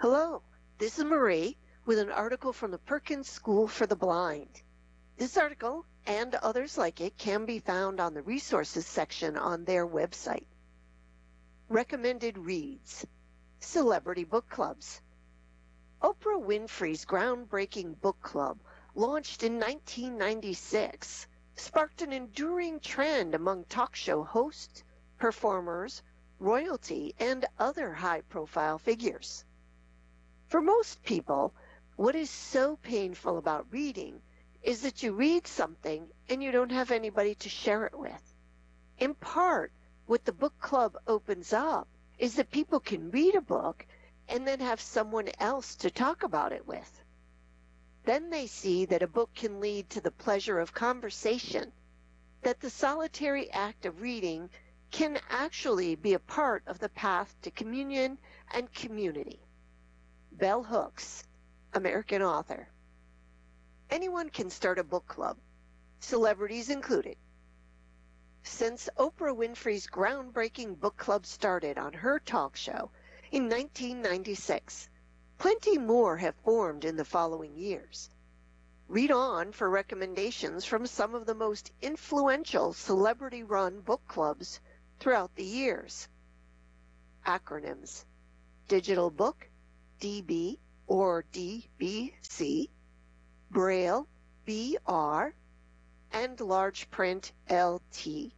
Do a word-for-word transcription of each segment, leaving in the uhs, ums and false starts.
Hello, this is Marie with an article from the Perkins School for the Blind. This article and others like it can be found on the resources section on their website. Recommended reads: Celebrity Book Clubs. Oprah Winfrey's groundbreaking book club, launched in nineteen ninety-six, sparked an enduring trend among talk show hosts, performers, royalty, and other high-profile figures. For most people, what is so painful about reading is that you read something and you don't have anybody to share it with. In part, what the book club opens up is that people can read a book and then have someone else to talk about it with. Then they see that a book can lead to the pleasure of conversation, that the solitary act of reading can actually be a part of the path to communion and community. Bell Hooks, American author. Anyone can start a book club, celebrities included. Since Oprah Winfrey's groundbreaking book club started on her talk show in nineteen ninety-six, plenty more have formed in the following years. Read on for recommendations from some of the most influential celebrity-run book clubs throughout the years. Acronyms: Digital Book, D B or D B C, Braille, B R, and Large Print, L T.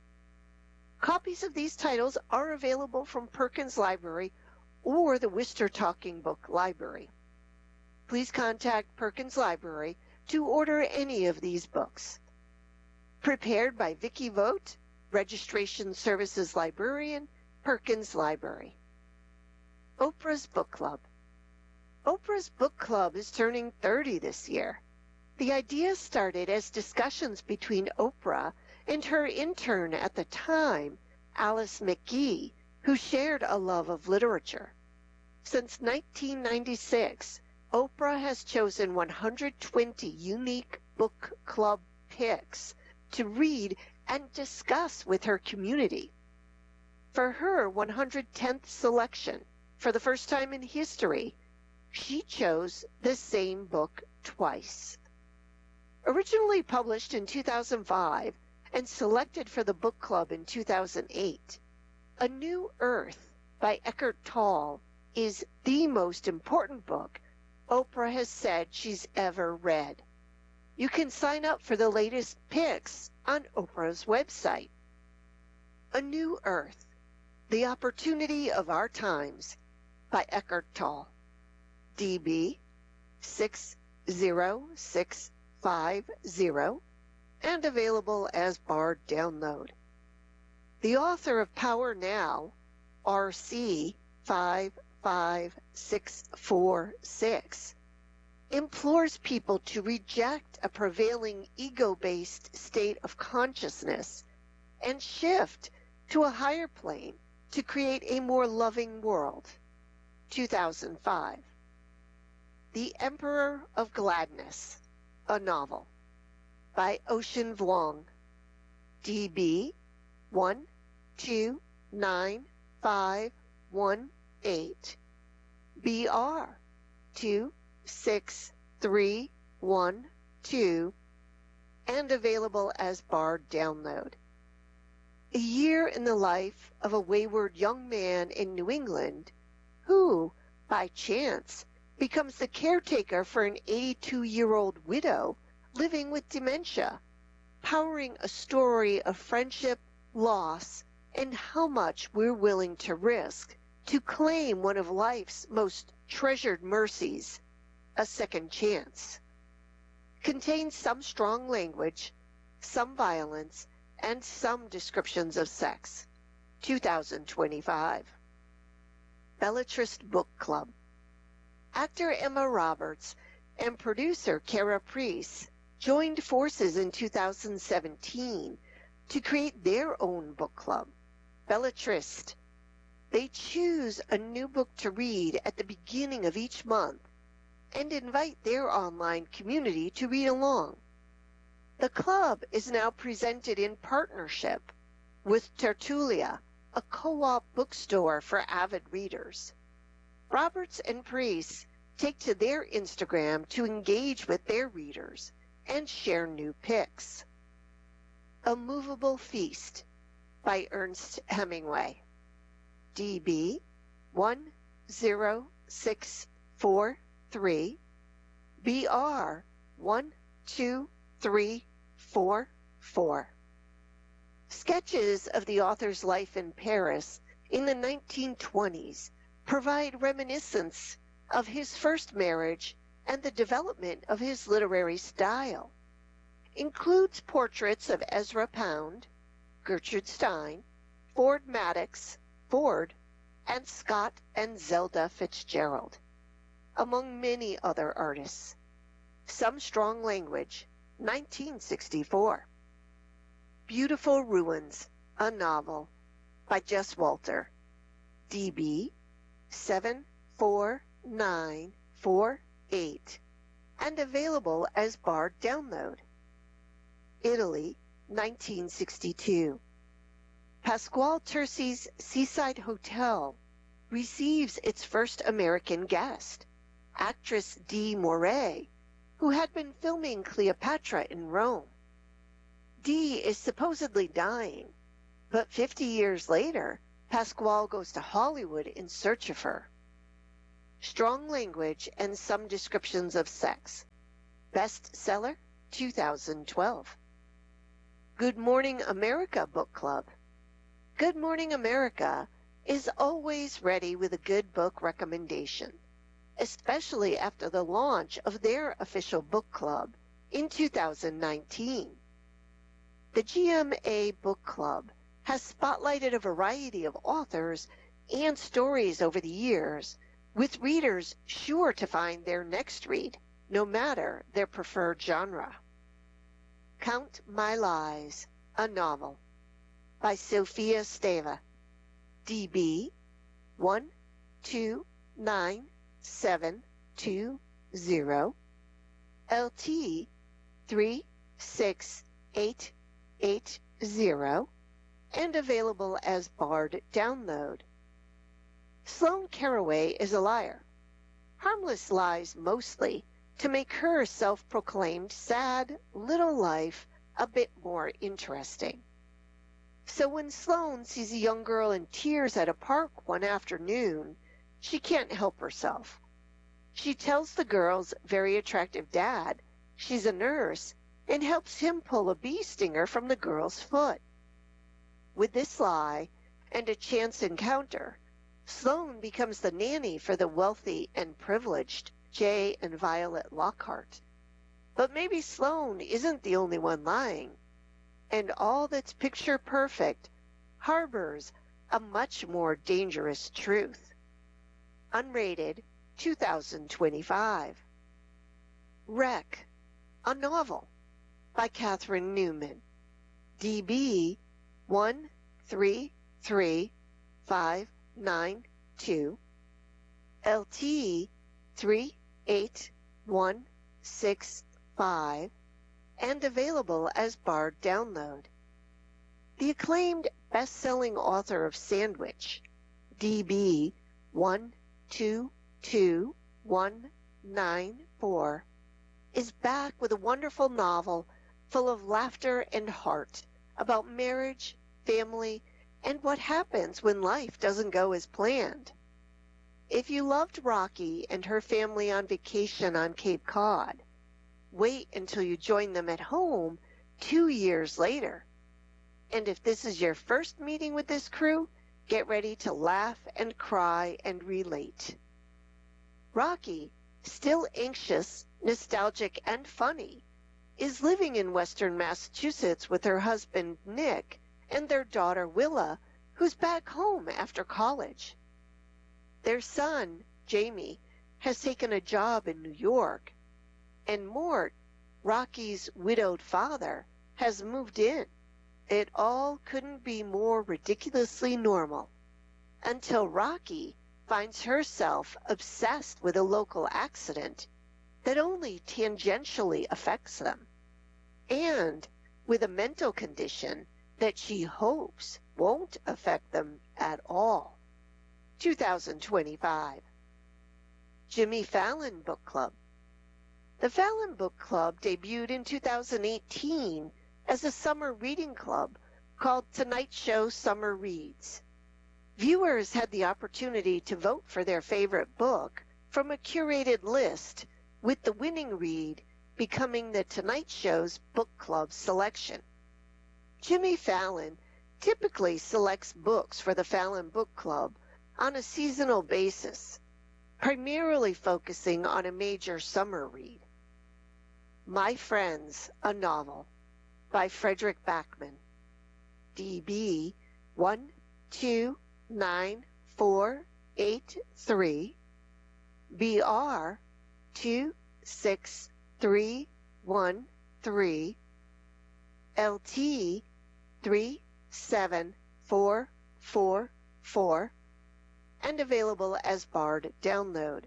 Copies of these titles are available from Perkins Library or the Worcester Talking Book Library. Please contact Perkins Library to order any of these books. Prepared by Vicki Vogt, Registration Services Librarian, Perkins Library. Oprah's Book Club. Oprah's Book Club is turning thirty this year. The idea started as discussions between Oprah and her intern at the time, Alice McGee, who shared a love of literature. Since nineteen ninety-six, Oprah has chosen one hundred twenty unique book club picks to read and discuss with her community. For her one hundred tenth selection, for the first time in history, she chose the same book twice. Originally published in two thousand five and selected for the book club in two thousand eight, A New Earth by Eckhart Tolle is the most important book Oprah has said she's ever read. You can sign up for the latest picks on Oprah's website. A New Earth, The Opportunity of Our Times by Eckhart Tolle. D B six zero six five zero, and available as Bard download. The author of Power Now, R C five five six four six, implores people to reject a prevailing ego-based state of consciousness and shift to a higher plane to create a more loving world. two thousand five. The Emperor of Gladness, a novel, by Ocean Vuong. D B one two nine five one eight, B R two six three one two, and available as Bard download. A year in the life of a wayward young man in New England who, by chance, becomes the caretaker for an eighty-two-year-old widow living with dementia, powering a story of friendship, loss, and how much we're willing to risk to claim one of life's most treasured mercies, a second chance. Contains some strong language, some violence, and some descriptions of sex. two thousand twenty-five. Bellatrist Book Club. Actor Emma Roberts and producer Cara Priest joined forces in two thousand seventeen to create their own book club, Bellatrist. They choose a new book to read at the beginning of each month and invite their online community to read along. The club is now presented in partnership with Tertulia, a co-op bookstore for avid readers. Roberts and Preece take to their Instagram to engage with their readers and share new pics. A Movable Feast by Ernest Hemingway, D B one zero six four three, B R one two three four four. Sketches of the author's life in Paris in the nineteen twenties provide reminiscence of his first marriage and the development of his literary style. Includes portraits of Ezra Pound, Gertrude Stein, Ford Madox, Ford, and Scott and Zelda Fitzgerald, among many other artists. Some Strong Language, nineteen sixty-four. Beautiful Ruins, a novel, by Jess Walter, D B seven four nine four eight, and available as Bard download. Italy, nineteen sixty-two. Pasquale Terzi's Seaside Hotel receives its first American guest, actress Dee Moray, who had been filming Cleopatra in Rome. Dee is supposedly dying, but fifty years later, Pasquale goes to Hollywood in search of her. Strong Language and Some Descriptions of Sex. Bestseller, two thousand twelve. Good Morning America Book Club. Good Morning America is always ready with a good book recommendation, especially after the launch of their official book club in two thousand nineteen. The G M A Book Club has spotlighted a variety of authors and stories over the years, with readers sure to find their next read, no matter their preferred genre. Count My Lies, a novel, by Sophia Stava, D B one two nine seven two zero, L T three six eight eight zero, and available as Bard download. Sloane Carraway is a liar. Harmless lies mostly to make her self-proclaimed sad little life a bit more interesting. So when Sloane sees a young girl in tears at a park one afternoon, she can't help herself. She tells the girl's very attractive dad she's a nurse and helps him pull a bee stinger from the girl's foot. With this lie and a chance encounter, Sloane becomes the nanny for the wealthy and privileged Jay and Violet Lockhart. But maybe Sloane isn't the only one lying, and all that's picture perfect harbors a much more dangerous truth. Unrated, two thousand twenty-five. Wreck, a novel, by Catherine Newman, D B one three three five nine two, L T three eight one six five, and available as Bard download. The acclaimed best-selling author of Sandwich, D B one two two one nine four, is back with a wonderful novel full of laughter and heart about marriage, family, and what happens when life doesn't go as planned. If you loved Rocky and her family on vacation on Cape Cod, wait until you join them at home two years later. And if this is your first meeting with this crew, get ready to laugh and cry and relate. Rocky, still anxious, nostalgic, and funny, is living in Western Massachusetts with her husband Nick and their daughter Willa, who's back home after college. Their son, Jamie, has taken a job in New York, and Mort, Rocky's widowed father, has moved in. It all couldn't be more ridiculously normal, until Rocky finds herself obsessed with a local accident that only tangentially affects them, and with a mental condition that she hopes won't affect them at all. two thousand twenty-five. Jimmy Fallon Book Club. The Fallon Book Club debuted in two thousand eighteen as a summer reading club called Tonight Show Summer Reads. Viewers had the opportunity to vote for their favorite book from a curated list, with the winning read becoming the Tonight Show's book club selection. Jimmy Fallon typically selects books for the Fallon Book Club on a seasonal basis, primarily focusing on a major summer read. My Friends, a Novel by Fredrik Backman, D B one two nine four eight three, B R two six three one three, L T three seven four four four, and available as Bard download.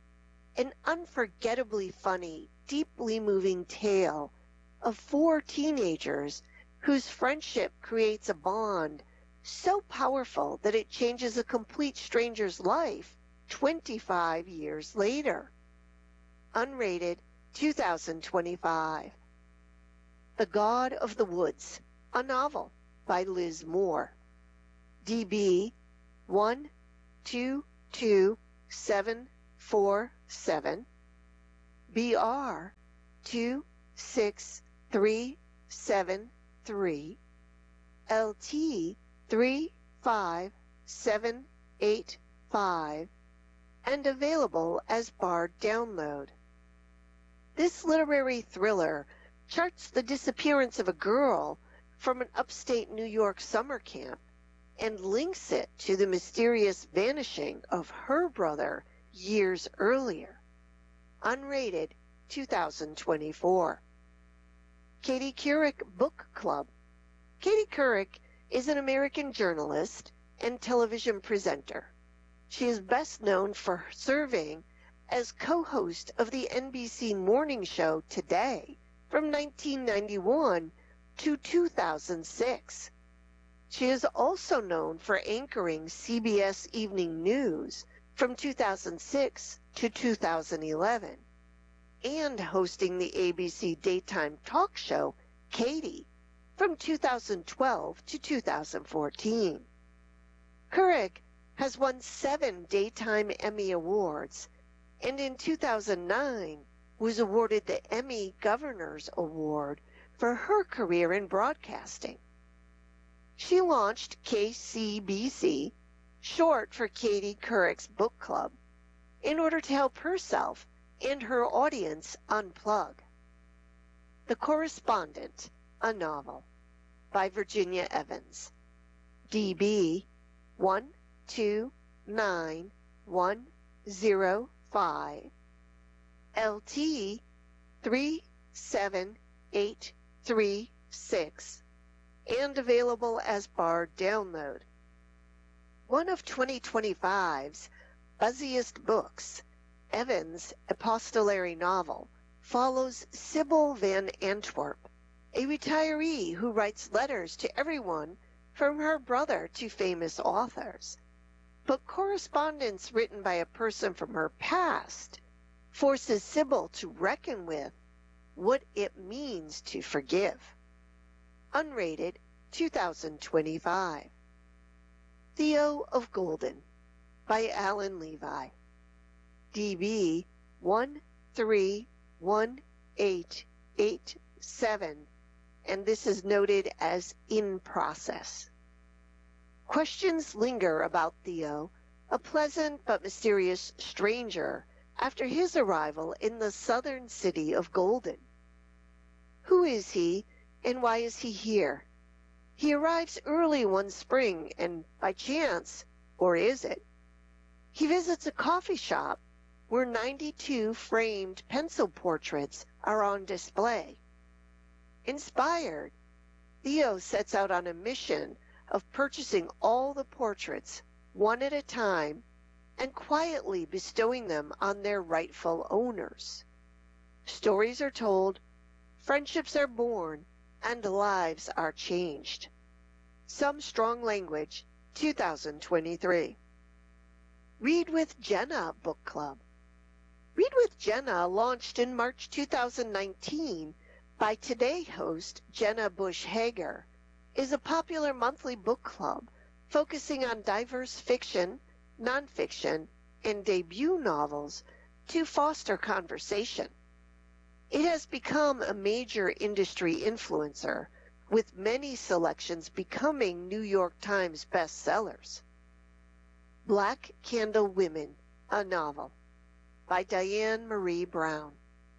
An unforgettably funny, deeply moving tale of four teenagers whose friendship creates a bond so powerful that it changes a complete stranger's life twenty-five years later. Unrated, two thousand twenty-five. The God of the Woods, a novel by Liz Moore, D B one two two seven four seven, B R two six three seven three, L T three five seven eight five, and available as Bard download. This literary thriller charts the disappearance of a girl from an upstate New York summer camp and links it to the mysterious vanishing of her brother years earlier. Unrated, two thousand twenty-four. Katie Couric Book Club. Katie Couric is an American journalist and television presenter. She is best known for serving as co-host of the N B C morning show Today from nineteen ninety-one to two thousand six. She is also known for anchoring C B S Evening News from two thousand six to two thousand eleven and hosting the A B C daytime talk show Katie from two thousand twelve to two thousand fourteen. Couric has won seven Daytime Emmy Awards, and in two thousand nine was awarded the Emmy Governor's Award for her career in broadcasting. She launched K C B C, short for Katie Couric's Book Club, in order to help herself and her audience unplug. The Correspondent, a novel by Virginia Evans, D B one two nine one zero five, L T three seven eight three six, and available as Bard download. One of twenty twenty-five's buzziest books, Evans' epistolary novel follows Sybil Van Antwerp, a retiree who writes letters to everyone from her brother to famous authors. But correspondence written by a person from her past forces Sybil to reckon with what it means to forgive. Unrated, two thousand twenty-five. Theo of Golden by Alan Levi, D B one three one eight eight seven, and this is noted as in process. Questions linger about Theo, a pleasant but mysterious stranger, after his arrival in the southern city of Golden. Who is he, and why is he here? He arrives early one spring, and by chance, or is it? He visits a coffee shop where ninety-two framed pencil portraits are on display. Inspired, Theo sets out on a mission of purchasing all the portraits, one at a time, and quietly bestowing them on their rightful owners. Stories are told, friendships are born, and lives are changed. Some Strong Language, two thousand twenty-three. Read with Jenna Book Club. Read with Jenna, launched in March two thousand nineteen by Today host Jenna Bush Hager, is a popular monthly book club focusing on diverse fiction, nonfiction, and debut novels to foster conversation. It has become a major industry influencer, with many selections becoming New York Times bestsellers. Black Candle Women, a novel, by Diane Marie Brown.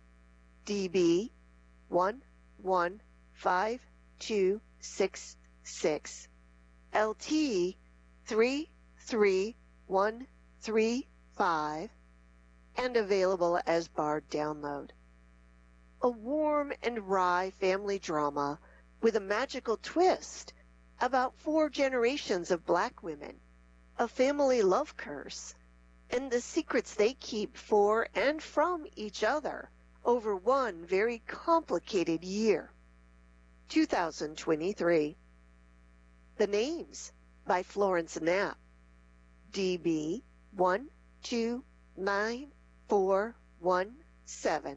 D B one one five two six six, L T three three one three five, and available as Bard download. A warm and wry family drama with a magical twist about four generations of black women, a family love curse, and the secrets they keep for and from each other over one very complicated year. two thousand twenty-three. The Names by Florence Knapp. D B one two nine four one seven,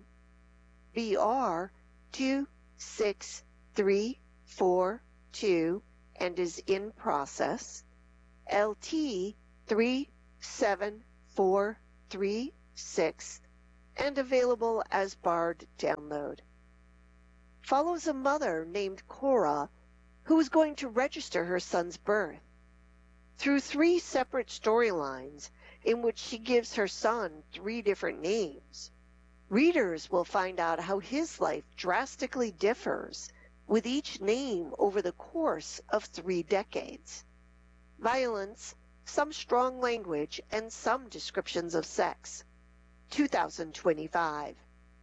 B R two six three four two, and is in process. L T three seven four three six, and available as Bard download. Follows a mother named Cora who is going to register her son's birth. Through three separate storylines in which she gives her son three different names, readers will find out how his life drastically differs with each name over the course of three decades. Violence, some strong language, and some descriptions of sex. two thousand twenty-five.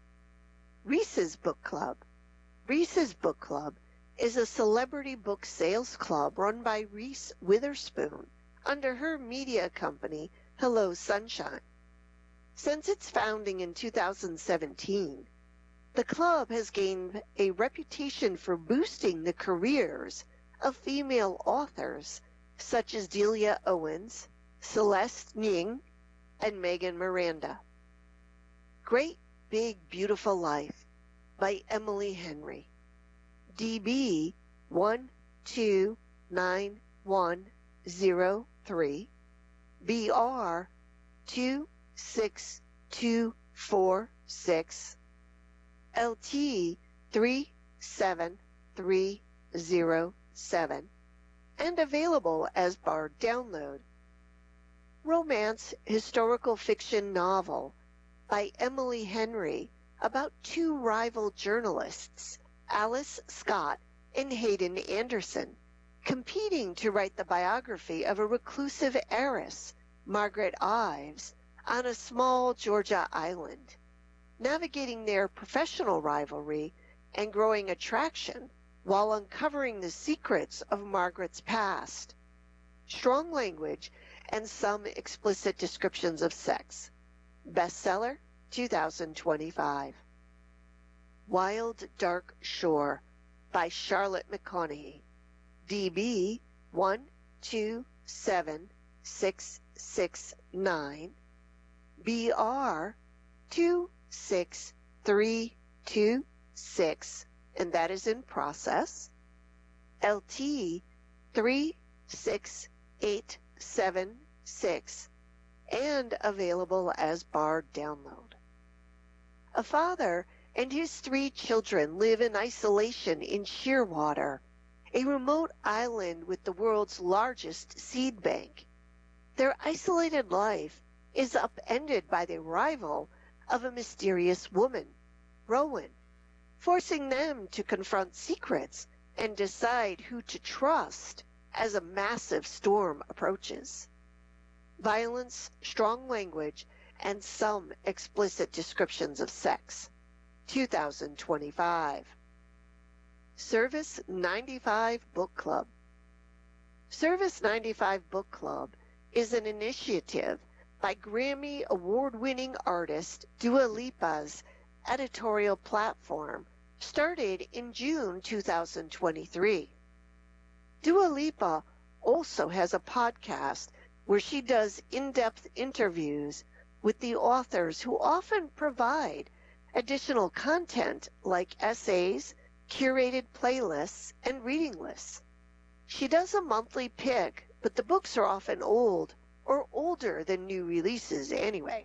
Reese's Book Club. Reese's Book Club is a celebrity book sales club run by Reese Witherspoon under her media company, Hello Sunshine. Since its founding in two thousand seventeen, the club has gained a reputation for boosting the careers of female authors such as Delia Owens, Celeste Ng, and Megan Miranda. Great Big Beautiful Life by Emily Henry. D B one two nine one zero three, B R two six two four six, L T three seven three zero seven, and available as Bard download. Romance historical fiction novel by Emily Henry about two rival journalists, Alice Scott and Hayden Anderson, competing to write the biography of a reclusive heiress, Margaret Ives, on a small Georgia island, navigating their professional rivalry and growing attraction while uncovering the secrets of Margaret's past. Strong language and some explicit descriptions of sex. Bestseller, two thousand twenty-five. Wild Dark Shore by Charlotte McConaughey. D B one two seven six six nine, B R two six three two six, and that is in process. L T three six eight seven six, and available as Bard download. A father and his three children live in isolation in Shearwater, a remote island with the world's largest seed bank. Their isolated life is upended by the arrival of a mysterious woman, Rowan, forcing them to confront secrets and decide who to trust as a massive storm approaches. Violence, strong language, and some explicit descriptions of sex. two thousand twenty-five. Service ninety-five Book Club. Service ninety-five Book Club is an initiative by Grammy award-winning artist Dua Lipa's editorial platform, started in June two thousand twenty-three. Dua Lipa also has a podcast where she does in-depth interviews with the authors who often provide additional content like essays, curated playlists, and reading lists. She does a monthly pick, but the books are often old or older than new releases anyway.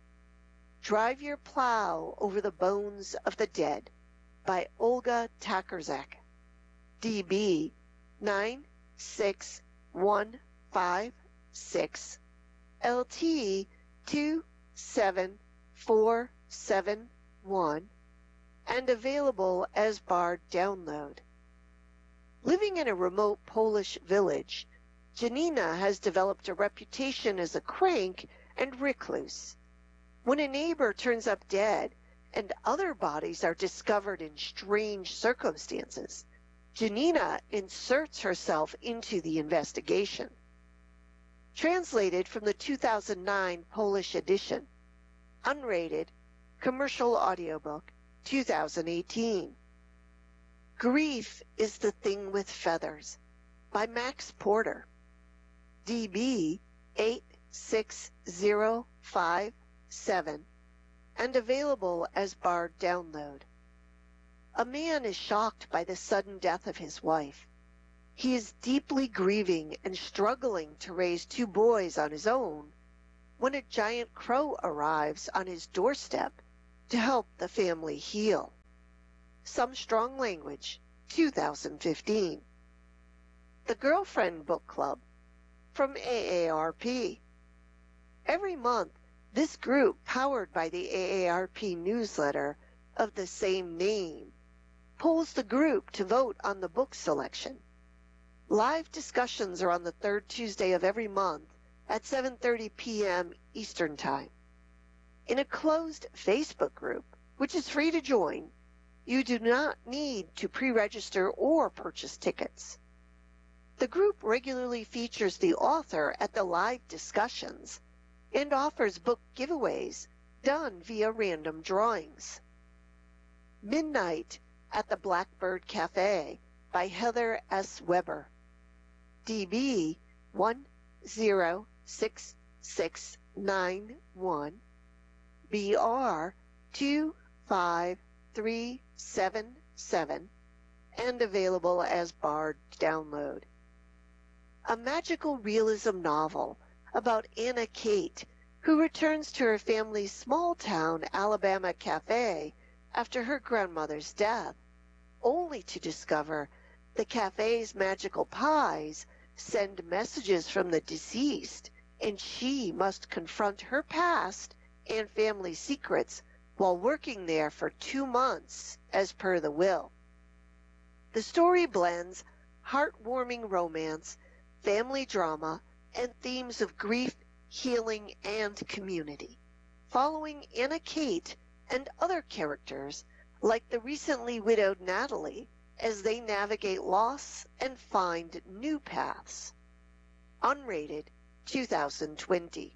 Drive Your Plow Over the Bones of the Dead by Olga Takerzak, D B nine six one five six, L T two seven four seven one, and available as Bard download. Living in a remote Polish village, Janina has developed a reputation as a crank and recluse. When a neighbor turns up dead and other bodies are discovered in strange circumstances, Janina inserts herself into the investigation. Translated from the two thousand nine Polish edition. Unrated, commercial audiobook, two thousand eighteen. Grief is the Thing with Feathers by Max Porter, D B eight six zero five seven, and available as Bard download. A man is shocked by the sudden death of his wife. He is deeply grieving and struggling to raise two boys on his own when a giant crow arrives on his doorstep to help the family heal. Some Strong Language, two thousand fifteen. The Girlfriend Book Club from A A R P. Every month, this group, powered by the A A R P newsletter of the same name, polls the group to vote on the book selection. Live discussions are on the third Tuesday of every month at seven thirty p m Eastern Time. In a closed Facebook group, which is free to join, you do not need to pre-register or purchase tickets. The group regularly features the author at the live discussions and offers book giveaways done via random drawings. Midnight at the Blackbird Cafe by Heather S. Weber, D B one zero six six nine one, B R two five three seven seven, and available as Bard download. A magical realism novel about Anna Kate, who returns to her family's small-town Alabama cafe after her grandmother's death, only to discover the cafe's magical pies send messages from the deceased, and she must confront her past and family secrets while working there for two months as per the will. The story blends heartwarming romance, family drama, and themes of grief, healing, and community, following Anna Kate and other characters like the recently widowed Natalie as they navigate loss and find new paths. Unrated, two thousand twenty.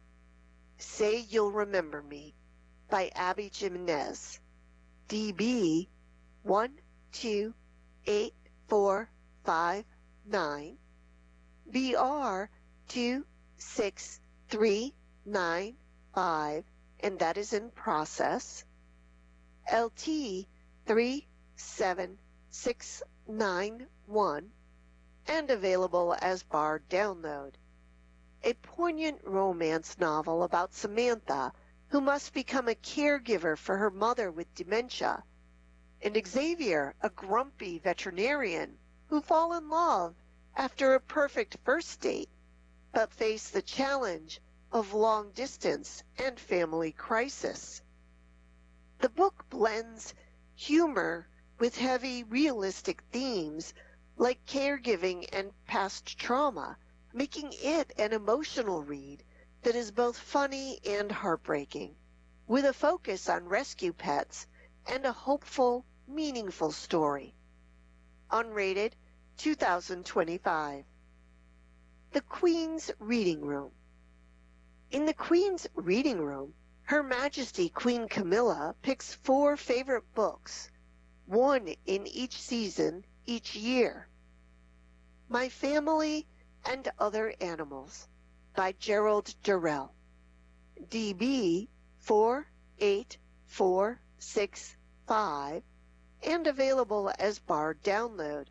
Say You'll Remember Me by Abby Jimenez, D B one two eight four five nine, B R two six three nine five, and that is in process, L T three seven six nine one, and available as Bard download. A poignant romance novel about Samantha, who must become a caregiver for her mother with dementia, and Xavier, a grumpy veterinarian who fall in love after a perfect first date, but face the challenge of long distance and family crisis. The book blends humor with heavy, realistic themes like caregiving and past trauma, making it an emotional read that is both funny and heartbreaking, with a focus on rescue pets and a hopeful, meaningful story. Unrated, two thousand twenty-five. The Queen's Reading Room. In the Queen's Reading Room, Her Majesty Queen Camilla picks four favorite books, one in each season each year. My Family and Other Animals by Gerald Durrell, D B four eight four six five, and available as Bard download.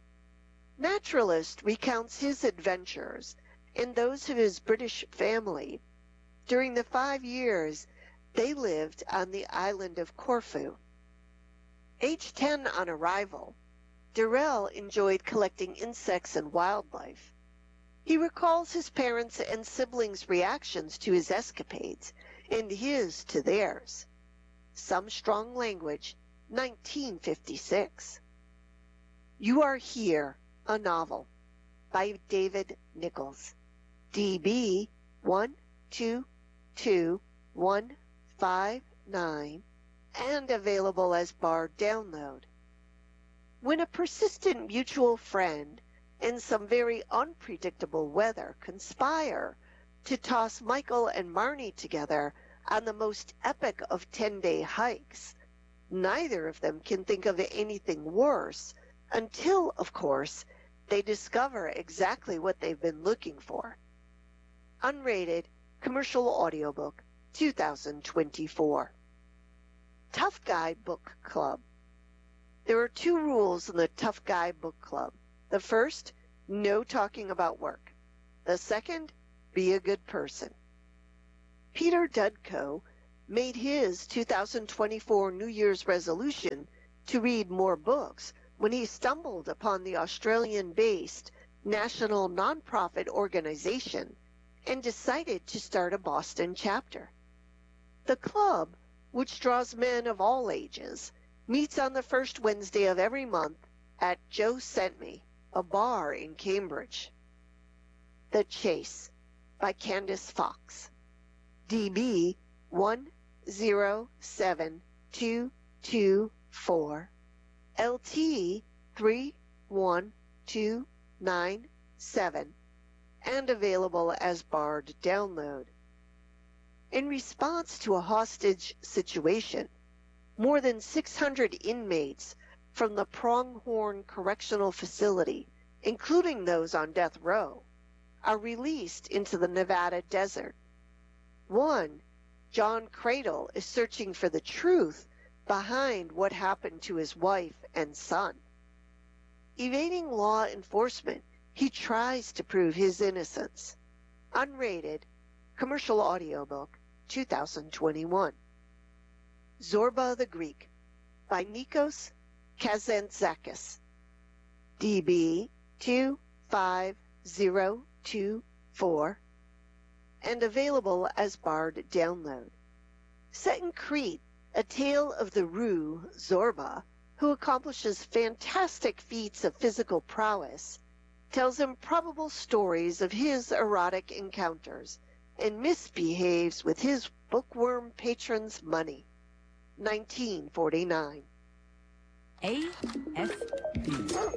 Naturalist recounts his adventures and those of his British family during the five years they lived on the island of Corfu. Age ten on arrival, Durrell enjoyed collecting insects and wildlife. He recalls his parents' and siblings' reactions to his escapades and his to theirs. Some Strong Language, nineteen fifty-six. You Are Here, a Novel, by David Nichols. D B one two two one five nine, and available as Bard download. When a persistent mutual friend and some very unpredictable weather conspire to toss Michael and Marnie together on the most epic of ten-day hikes, neither of them can think of anything worse until, of course, they discover exactly what they've been looking for. Unrated Commercial Audiobook, two thousand twenty-four. Tough Guy Book Club. There are two rules in the Tough Guy Book Club. The first, no talking about work. The second, be a good person. Peter Dudko made his two thousand twenty-four New Year's resolution to read more books when he stumbled upon the Australian-based national nonprofit organization and decided to start a Boston chapter. The club, which draws men of all ages, meets on the first Wednesday of every month at Joe Sent Me, a bar in Cambridge. The Chase by Candace Fox. D B one zero seven two two four, L T three one two nine seven, and available as Bard download. In response to a hostage situation, more than six hundred inmates from the Pronghorn Correctional Facility, including those on death row, are released into the Nevada desert. One, John Cradle, is searching for the truth behind what happened to his wife and son. Evading law enforcement, he tries to prove his innocence. Unrated Commercial Audiobook, two thousand twenty-one. Zorba the Greek by Nikos Kazantzakis. D B two five zero two four, and available as Bard download. Set in Crete, a tale of the Roo, Zorba, who accomplishes fantastic feats of physical prowess, tells improbable stories of his erotic encounters, and misbehaves with his bookworm patron's money. nineteen forty-nine. A F B.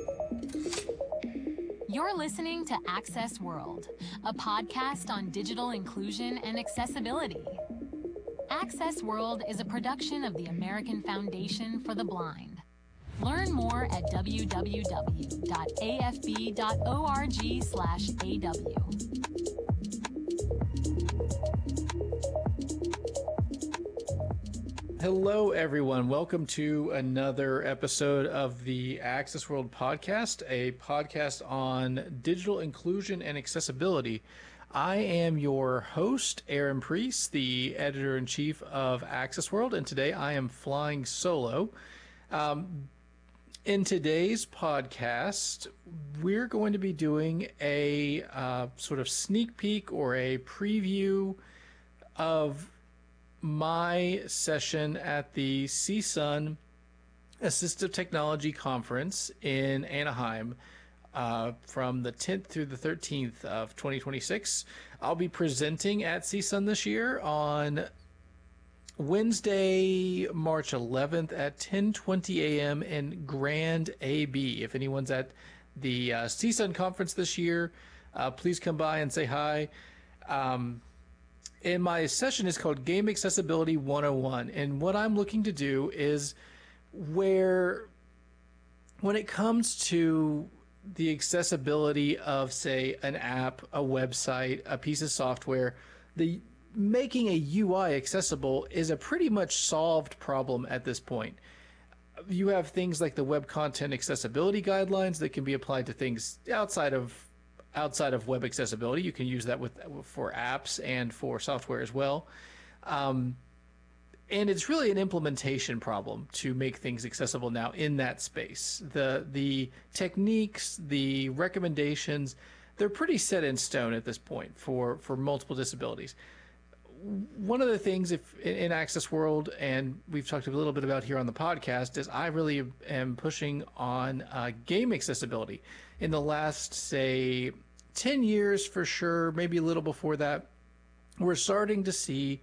You're listening to Access World, a podcast on digital inclusion and accessibility. Access World is a production of the American Foundation for the Blind. Learn more at w w w dot a f b dot org slash a w. Hello, everyone. Welcome to another episode of the Access World podcast, a podcast on digital inclusion and accessibility. I am your host, Aaron Priest, the editor-in-chief of Access World, and today I am flying solo. Um, in today's podcast, we're going to be doing a uh, sort of sneak peek or a preview of my session at the C S U N Assistive Technology Conference in Anaheim uh, from the tenth through the thirteenth of twenty twenty-six. I'll be presenting at C S U N this year on Wednesday, March eleventh at ten twenty a m in Grand A B. If anyone's at the uh, C S U N conference this year, uh, please come by and say hi. Um, And my session is called Game Accessibility one oh one. And what I'm looking to do is where, when it comes to the accessibility of, say, an app, a website, a piece of software, the making a U I accessible is a pretty much solved problem at this point. You have things like the Web Content Accessibility Guidelines that can be applied to things outside of outside of web accessibility. You can use that with for apps and for software as well. Um, and it's really an implementation problem to make things accessible now in that space. The the techniques, the recommendations, they're pretty set in stone at this point for, for multiple disabilities. One of the things if in Access World, and we've talked a little bit about here on the podcast, is I really am pushing on uh, game accessibility. In the last, say, ten years for sure, maybe a little before that, we're starting to see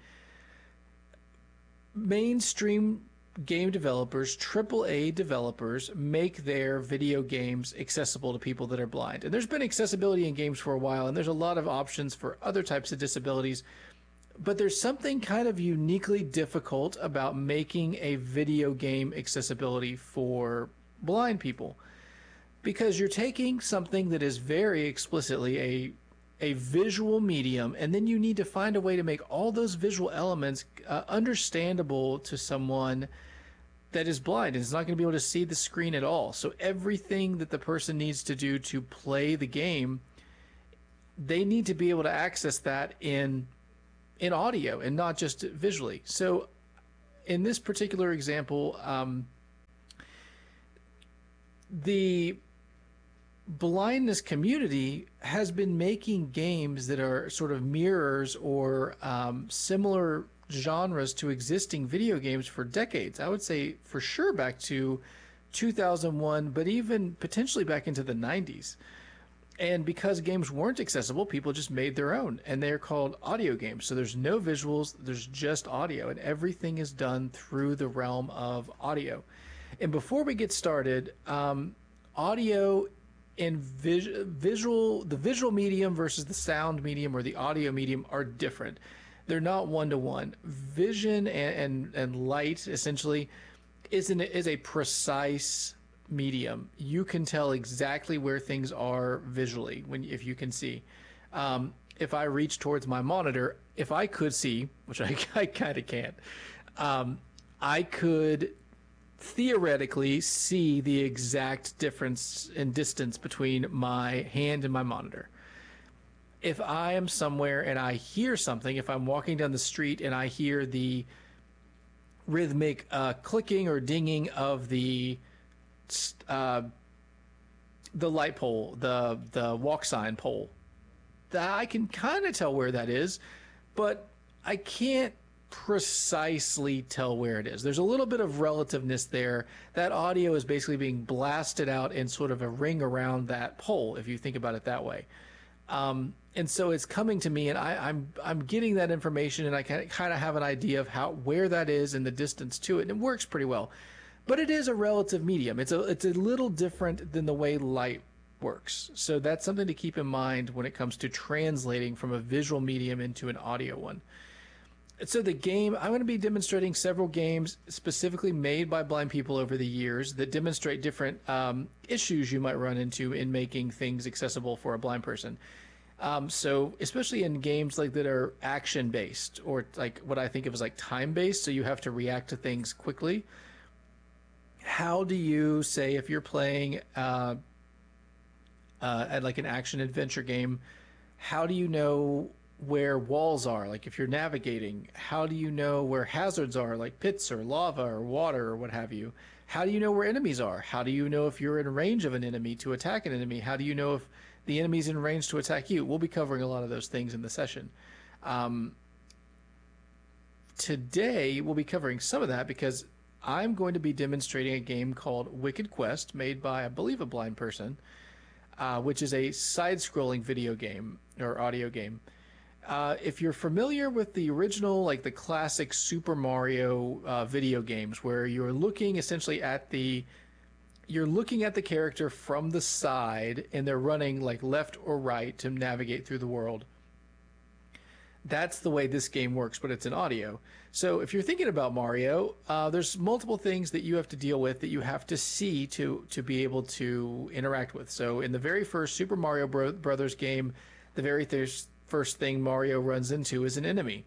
mainstream game developers, triple A developers, make their video games accessible to people that are blind. And there's been accessibility in games for a while, and there's a lot of options for other types of disabilities. But there's something kind of uniquely difficult about making a video game accessibility for blind people, because you're taking something that is very explicitly a a visual medium, and then you need to find a way to make all those visual elements uh, understandable to someone that is blind and is not going to be able to see the screen at all. So everything that the person needs to do to play the game, they need to be able to access that in in audio and not just visually. So in this particular example, um, the blindness community has been making games that are sort of mirrors or um, similar genres to existing video games for decades. I would say for sure back to two thousand one, but even potentially back into the nineties. And because games weren't accessible, people just made their own, and they're called audio games. So there's no visuals, there's just audio, and everything is done through the realm of audio. And before we get started, um, audio and vis- visual, the visual medium versus the sound medium or the audio medium are different. They're not one-to-one. Vision and, and, and light, essentially, is, an, is a precise medium. You can tell exactly where things are visually when if you can see. Um, if I reach towards my monitor, if I could see, which I, I kind of can't, um, I could theoretically see the exact difference in distance between my hand and my monitor. If I am somewhere and I hear something, if I'm walking down the street and I hear the rhythmic uh, clicking or dinging of the uh, the light pole, the the walk sign pole, that I can kind of tell where that is, but I can't precisely tell where it is. There's a little bit of relativeness there. That audio is basically being blasted out in sort of a ring around that pole, if you think about it that way. Um, and so it's coming to me, and I, I'm I'm getting that information, and I can kind of have an idea of how where that is and the distance to it, and it works pretty well. But it is a relative medium. It's a it's a little different than the way light works. So that's something to keep in mind when it comes to translating from a visual medium into an audio one. So the game, I'm going to be demonstrating several games specifically made by blind people over the years that demonstrate different um, issues you might run into in making things accessible for a blind person. Um, so especially in games like that are action-based or like what I think of as like time-based, so you have to react to things quickly. How do you, say, if you're playing uh, uh, at like an action-adventure game, how do you know where walls are? Like if you're navigating, how do you know where hazards are, like pits or lava or water or what have you? How do you know where enemies are? How do you know if you're in range of an enemy to attack an enemy? How do you know if the enemy's in range to attack you? We'll be covering a lot of those things in the session. Um, today, we'll be covering some of that because I'm going to be demonstrating a game called Wicked Quest, made by, I believe, a blind person, uh, which is a side-scrolling video game or audio game. Uh, if you're familiar with the original, like the classic Super Mario uh, video games, where you're looking essentially at the, you're looking at the character from the side, and they're running like left or right to navigate through the world. That's the way this game works, but it's in audio. So if you're thinking about Mario, uh, there's multiple things that you have to deal with that you have to see to to be able to interact with. So in the very first Super Mario Bro- Brothers game, the very th- first thing Mario runs into is an enemy.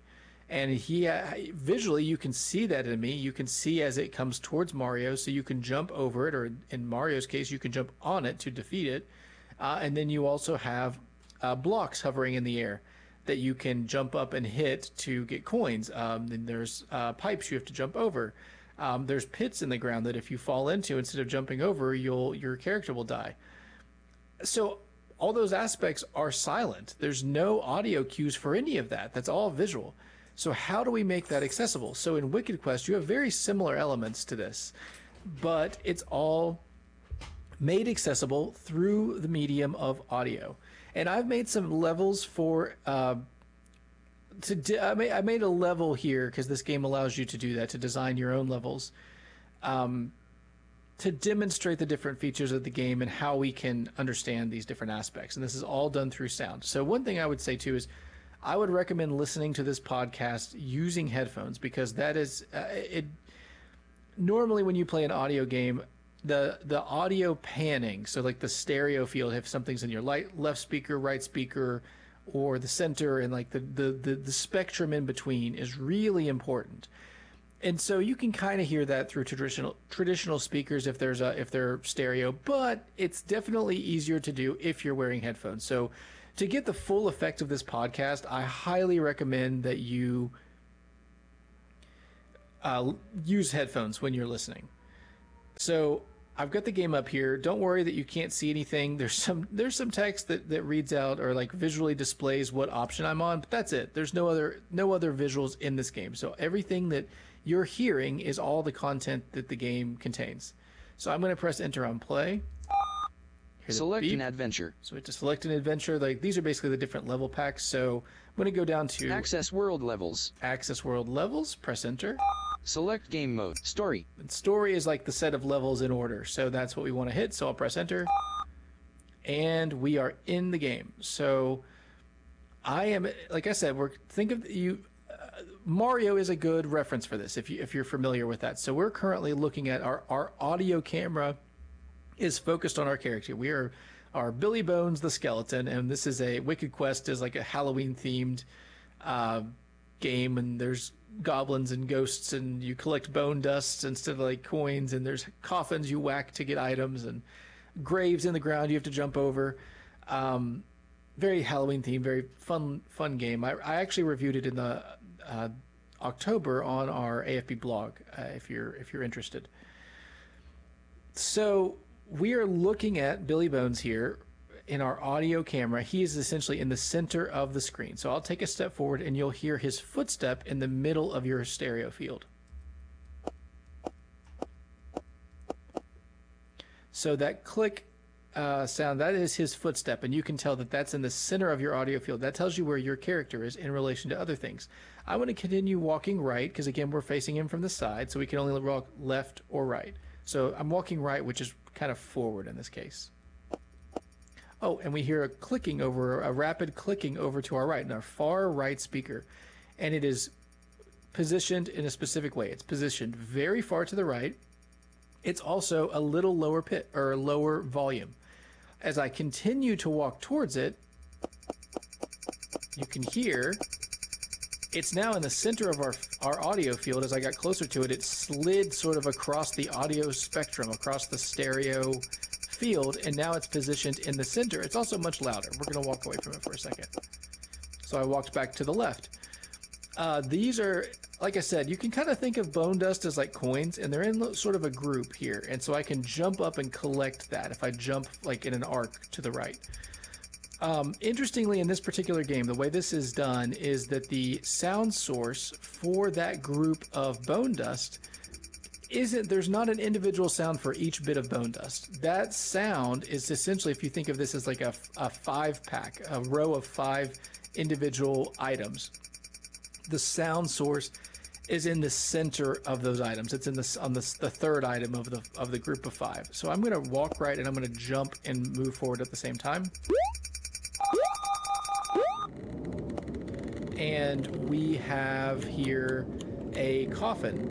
And he uh, visually, you can see that enemy. You can see as it comes towards Mario, so you can jump over it, or in Mario's case, you can jump on it to defeat it. Uh, and then you also have uh, blocks hovering in the air that you can jump up and hit to get coins. Um, then there's uh, pipes you have to jump over. Um, there's pits in the ground that if you fall into, instead of jumping over, you'll your character will die. So all those aspects are silent. There's no audio cues for any of that. That's all visual. So how do we make that accessible? So in Wicked Quest, you have very similar elements to this, but it's all made accessible through the medium of audio. And I've made some levels for, uh, to di- I, made, I made a level here because this game allows you to do that, to design your own levels, um, to demonstrate the different features of the game and how we can understand these different aspects. And this is all done through sound. So one thing I would say too is, I would recommend listening to this podcast using headphones, because that is uh, it. Normally, when you play an audio game, the the audio panning, so like the stereo field, if something's in your light, left speaker, right speaker, or the center, and like the, the, the, the spectrum in between is really important. And so you can kind of hear that through traditional traditional speakers if there's a if they're stereo, but it's definitely easier to do if you're wearing headphones. So to get the full effect of this podcast, I highly recommend that you uh, use headphones when you're listening. So I've got the game up here. Don't worry that you can't see anything. There's some there's some text that, that reads out or like visually displays what option I'm on, but that's it. There's no other no other visuals in this game. So everything that you're hearing is all the content that the game contains. So I'm going to press enter on play. Select an adventure. So we have to select an adventure. Like these are basically the different level packs. So I'm going to go down to Access World Levels. Access World Levels. Press enter. Select Game Mode. Story. And story is like the set of levels in order. So that's what we want to hit. So I'll press enter. And we are in the game. So I am, like I said, we're think of you. Uh, Mario is a good reference for this if you if you're familiar with that. So we're currently looking at our our audio camera is focused on our character. We are our Billy Bones the skeleton, and this is a Wicked Quest is like a Halloween themed uh, game, and there's goblins and ghosts, and you collect bone dust instead of like coins, and there's coffins you whack to get items, and graves in the ground you have to jump over. Um, very Halloween themed, very fun fun game. I, I actually reviewed it in the uh, October on our A F B blog uh, if you're if you're interested. So we are looking at Billy Bones here in our audio camera. He is essentially in the center of the screen. So I'll take a step forward and you'll hear his footstep in the middle of your stereo field. So that click uh, sound, that is his footstep, and you can tell that that's in the center of your audio field. That tells you where your character is in relation to other things. I want to continue walking right because, again, we're facing him from the side, so we can only walk left or right. So I'm walking right, which is kind of forward in this case. Oh, and we hear a clicking over, a rapid clicking over to our right, in our far right speaker. And it is positioned in a specific way. It's positioned very far to the right. It's also a little lower pit or lower volume. As I continue to walk towards it, you can hear it's now in the center of our our audio field. As I got closer to it, it slid sort of across the audio spectrum, across the stereo field, and now it's positioned in the center. It's also much louder. We're going to walk away from it for a second. So I walked back to the left. Uh, these are, like I said, you can kind of think of bone dust as like coins, and they're in sort of a group here. And so I can jump up and collect that if I jump like in an arc to the right. Um, interestingly, in this particular game, the way this is done is that the sound source for that group of bone dust isn't, there's not an individual sound for each bit of bone dust. That sound is essentially, if you think of this as like a, a five pack, a row of five individual items, the sound source is in the center of those items. It's in the on the, the third item of the of the group of five. So I'm going to walk right and I'm going to jump and move forward at the same time. And we have here a coffin,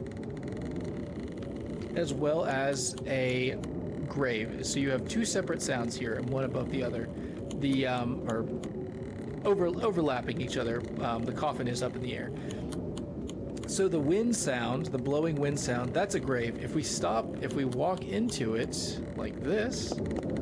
as well as a grave. So you have two separate sounds here, and one above the other. The um, or over overlapping each other. Um, the coffin is up in the air. So the wind sound, the blowing wind sound, that's a grave. If we stop, if we walk into it like this.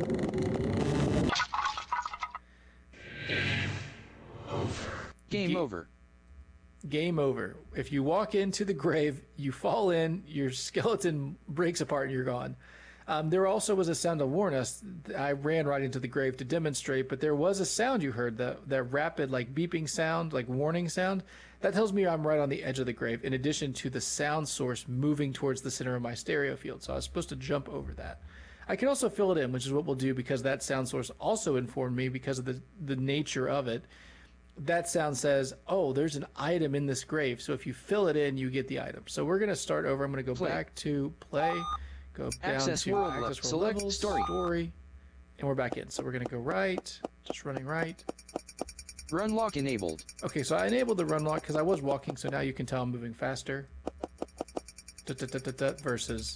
Game Ge- over. Game over. If you walk into the grave, you fall in, your skeleton breaks apart, and you're gone. Um, there also was a sound to warn us. I ran right into the grave to demonstrate, but there was a sound you heard, that that rapid, like beeping sound, like warning sound. That tells me I'm right on the edge of the grave, in addition to the sound source moving towards the center of my stereo field. So I was supposed to jump over that. I can also fill it in, which is what we'll do, because that sound source also informed me, because of the, the nature of it. That sound says, oh, there's an item in this grave. So if you fill it in, you get the item. So we're going to start over. I'm going to go Play. back to play, go down Access to world access le- world select levels, story. story, and we're back in. So we're going to go right, just running right. Run lock enabled. Okay, so I enabled the run lock because I was walking, so now you can tell I'm moving faster. Da, da, da, da, da, versus.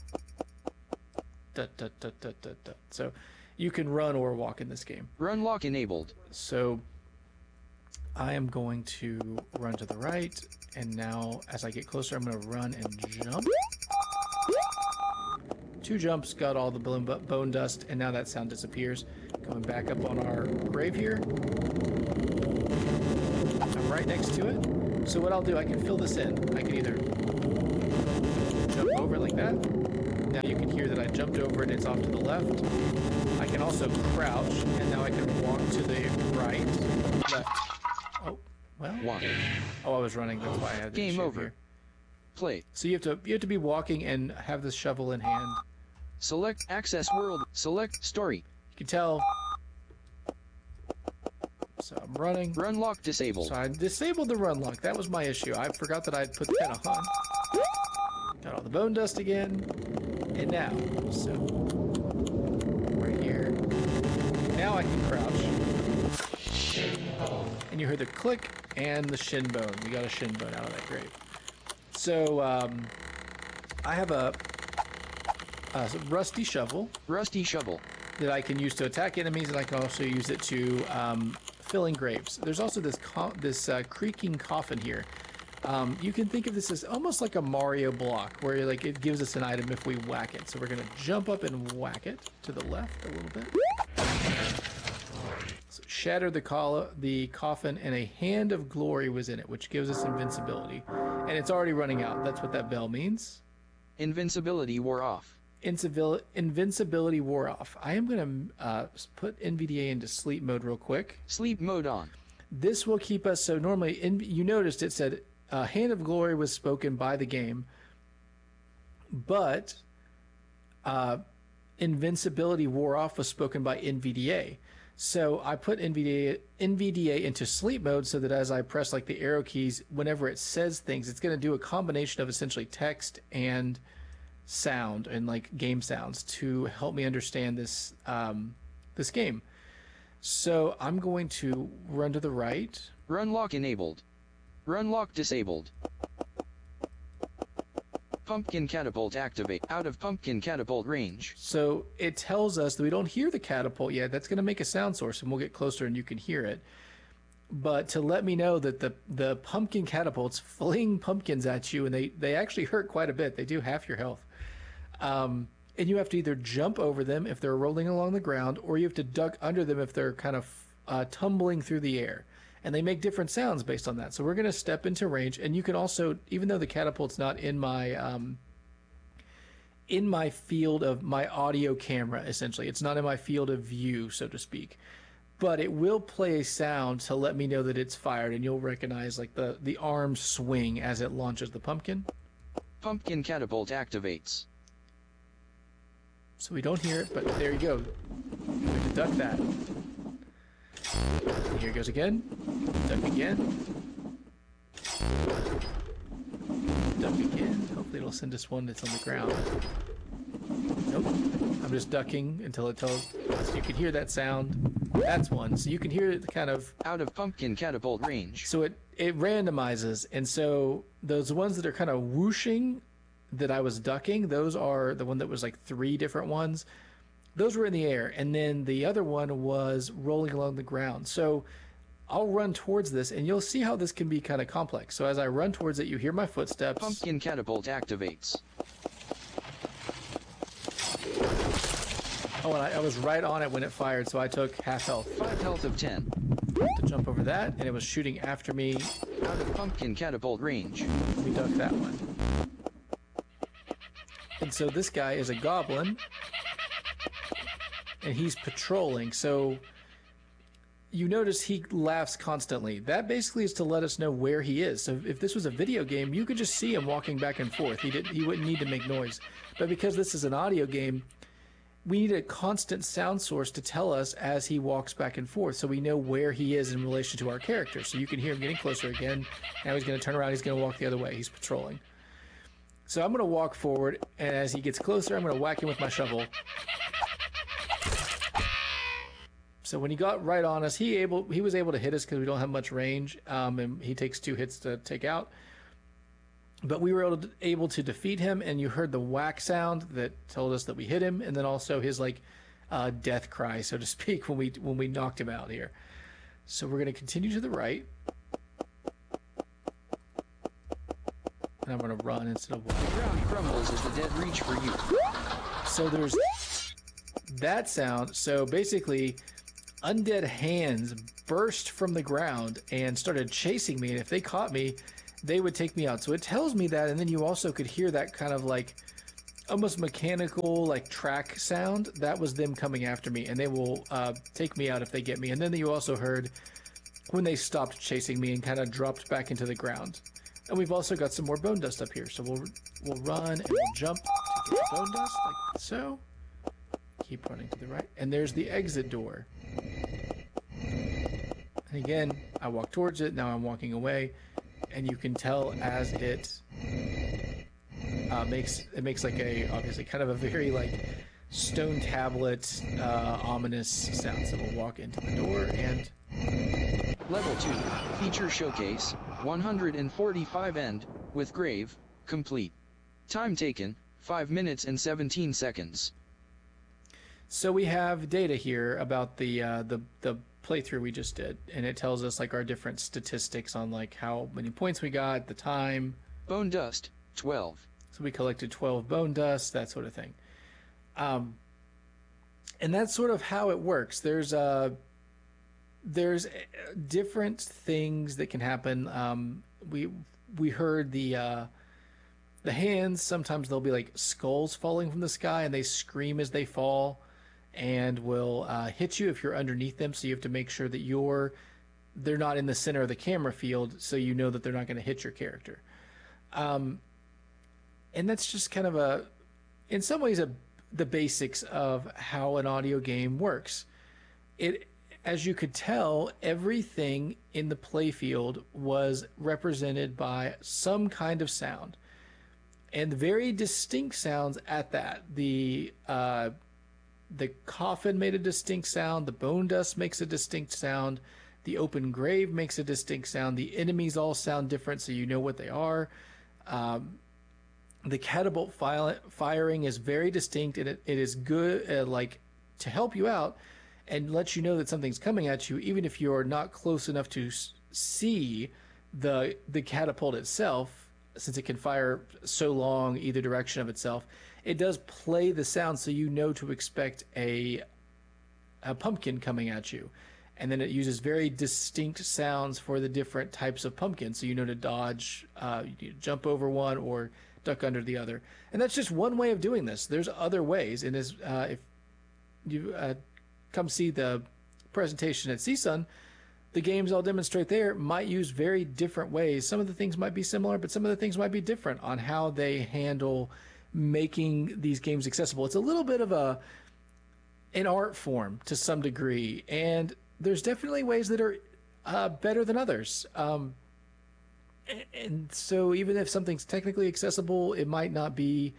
Da, da, da, da, da, da. So you can run or walk in this game. Run lock enabled. So I am going to run to the right, and now as I get closer, I'm going to run and jump. Two jumps, got all the bone, bone dust, and now that sound disappears. Coming back up on our grave here. I'm right next to it. So what I'll do, I can fill this in. I can either jump over like that. Now you can hear that I jumped over it, it's off to the left. I can also crouch, and now I can walk to the right, left. Oh, well. One. Oh, I was running, that's why I had the Game issue over. here. Play. So you have to you have to be walking and have the shovel in hand. Select access world. Select story. You can tell. So I'm running. Run lock disabled. So I disabled the run lock. That was my issue. I forgot that I'd put that on. Got all the bone dust again. And now, so right here. Now I can crouch. And you heard the click and the shin bone. We got a shin bone out of that grave. So um, I have a, a rusty shovel. Rusty shovel. That I can use to attack enemies, and I can also use it to um, fill in graves. There's also this co this uh, creaking coffin here. Um, you can think of this as almost like a Mario block, where like it gives us an item if we whack it. So we're going to jump up and whack it to the left a little bit. So shatter the, col the coffin, and a hand of glory was in it, which gives us invincibility. And it's already running out. That's what that bell means. Invincibility wore off. Incivil invincibility wore off. I am going to uh, put N V D A into sleep mode real quick. Sleep mode on. This will keep us, so normally, in, you noticed it said, uh, Hand of Glory was spoken by the game, but uh, invincibility wore off was spoken by N V D A. So I put N V D A, N V D A into sleep mode so that as I press like the arrow keys, whenever it says things, it's going to do a combination of essentially text and sound and like game sounds to help me understand this um, this game. So I'm going to run to the right. Run lock enabled. Run lock disabled. Pumpkin catapult activate. Out of pumpkin catapult range. So it tells us that we don't hear the catapult yet. That's going to make a sound source, and we'll get closer and you can hear it. But to let me know that the the pumpkin catapults fling pumpkins at you, and they, they actually hurt quite a bit. They do half your health. Um, and you have to either jump over them if they're rolling along the ground, or you have to duck under them if they're kind of uh, tumbling through the air. And they make different sounds based on that. So we're going to step into range, and you can also, even though the catapult's not in my um, in my field of my audio camera, essentially, it's not in my field of view, so to speak, but it will play a sound to let me know that it's fired, and you'll recognize like the the arm swing as it launches the pumpkin. Pumpkin catapult activates. So we don't hear it, but there you go. We have to duck that. And here it goes again. Duck again. Duck again. Hopefully it'll send us one that's on the ground. Nope. I'm just ducking until it tells. So you can hear that sound. That's one. So you can hear it kind of out of pumpkin catapult range. So it it randomizes, and so those ones that are kind of whooshing that I was ducking, those are the one that was like three different ones. Those were in the air, and then the other one was rolling along the ground. So I'll run towards this, and you'll see how this can be kind of complex. So as I run towards it, you hear my footsteps. Pumpkin catapult activates. Oh, and I, I was right on it when it fired, so I took half health. five health of ten. To jump over that, and it was shooting after me. Out of pumpkin catapult range. We ducked that one. And so this guy is a goblin, and he's patrolling. So you notice he laughs constantly. That basically is to let us know where he is. So if this was a video game, you could just see him walking back and forth. He, did, he wouldn't need to make noise. But because this is an audio game, we need a constant sound source to tell us as he walks back and forth, so we know where he is in relation to our character. So you can hear him getting closer again. Now he's going to turn around. He's going to walk the other way. He's patrolling. So I'm going to walk forward, and as he gets closer, I'm going to whack him with my shovel. So when he got right on us, he able he was able to hit us because we don't have much range, um, and he takes two hits to take out. But we were able to, able to defeat him, and you heard the whack sound that told us that we hit him, and then also his like uh, death cry, so to speak, when we when we knocked him out here. So we're going to continue to the right, and I'm going to run instead of walk. The ground crumbles as the dead reach for you. So there's that sound. So basically, undead hands burst from the ground and started chasing me, and if they caught me, they would take me out. So it tells me that, and then you also could hear that kind of like almost mechanical like track sound. That was them coming after me, and they will uh, take me out if they get me. And then you also heard when they stopped chasing me and kind of dropped back into the ground. And we've also got some more bone dust up here. So we'll we'll run and we'll jump to get the bone dust like so. Keep running to the right. And there's the exit door. And again, I walk towards it. Now I'm walking away. And you can tell as it uh, makes it makes like a obviously kind of a very like stone tablet uh, ominous sound. So we'll walk into the door and Level two feature showcase one hundred forty-five end with grave complete. Time taken five minutes and seventeen seconds. So we have data here about the uh, the the playthrough we just did, and it tells us like our different statistics on like how many points we got, the time. Bone dust twelve. So we collected twelve bone dust, that sort of thing. Um, and that's sort of how it works. There's uh there's different things that can happen. Um, we we heard the uh, the hands. Sometimes there'll be like skulls falling from the sky, and they scream as they fall, and will uh, hit you if you're underneath them. So you have to make sure that you're they're not in the center of the camera field, so you know that they're not going to hit your character. Um, and that's just kind of a, in some ways, a the basics of how an audio game works. It, as you could tell, everything in the playfield was represented by some kind of sound, and very distinct sounds at that. The uh, the coffin made a distinct sound. The bone dust makes a distinct sound. The open grave makes a distinct sound. The enemies all sound different, so you know what they are. Um, the catapult file, firing is very distinct, and it, it is good, uh, like, to help you out and let you know that something's coming at you, even if you're not close enough to s- see the the catapult itself, since it can fire so long either direction of itself. It does play the sound, so you know to expect a a pumpkin coming at you. And then it uses very distinct sounds for the different types of pumpkins, so you know to dodge, uh, you jump over one, or duck under the other. And that's just one way of doing this. There's other ways, and as, uh, if you uh, come see the presentation at C S U N, the games I'll demonstrate there might use very different ways. Some of the things might be similar, but some of the things might be different on how they handle making these games accessible. It's a little bit of a an art form to some degree, and there's definitely ways that are uh, better than others. Um, and, and so even if something's technically accessible, it might not be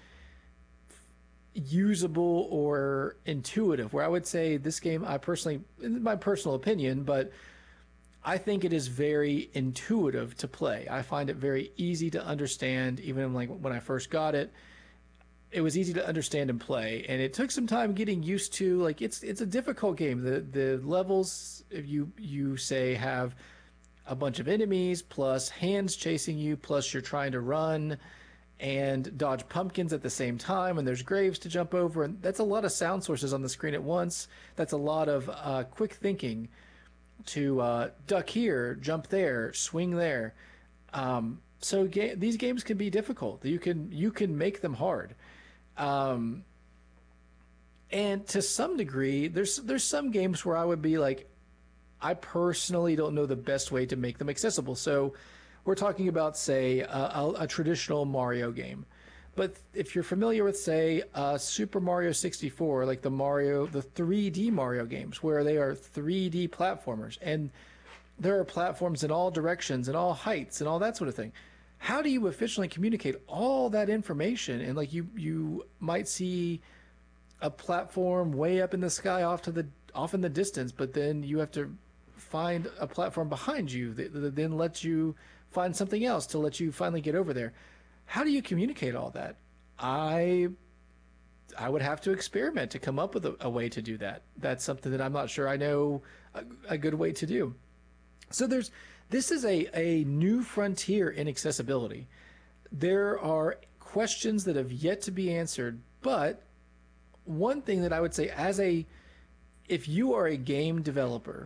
usable or intuitive, where I would say this game, I personally, in my personal opinion, but I think it is very intuitive to play. I find it very easy to understand, even like when I first got it. it was easy to understand and play, and it took some time getting used to. Like it's it's a difficult game. The the levels, if you you say, have a bunch of enemies plus hands chasing you, plus you're trying to run and dodge pumpkins at the same time, and there's graves to jump over, and that's a lot of sound sources on the screen at once. That's a lot of uh, quick thinking to uh, duck here, jump there, swing there. Um, so ga- these games can be difficult. You can you can make them hard. Um, and to some degree, there's there's some games where I would be like, I personally don't know the best way to make them accessible. So we're talking about, say, a, a, a traditional Mario game. But if you're familiar with, say, uh, Super Mario sixty-four, like the Mario, the three D Mario games, where they are three D platformers, and there are platforms in all directions and all heights and all that sort of thing. How do you efficiently communicate all that information? And like you, you might see a platform way up in the sky off to the off in the distance, but then you have to find a platform behind you that, that then lets you find something else to let you finally get over there. How do you communicate all that? I I would have to experiment to come up with a, a way to do that. That's something that I'm not sure I know a, a good way to do. So there's this is a, a new frontier in accessibility. There are questions that have yet to be answered, but one thing that I would say, as a if you are a game developer,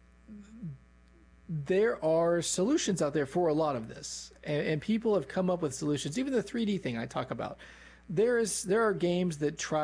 there are solutions out there for a lot of this, and, and people have come up with solutions. Even the three D thing I talk about, there is there are games that try